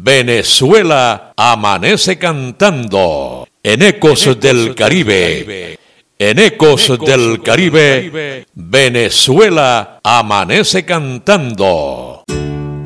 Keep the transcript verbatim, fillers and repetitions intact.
Venezuela amanece cantando. En Ecos, en Ecos del, del Caribe. Caribe. En Ecos, en Ecos del, del Caribe, Caribe, Venezuela amanece cantando.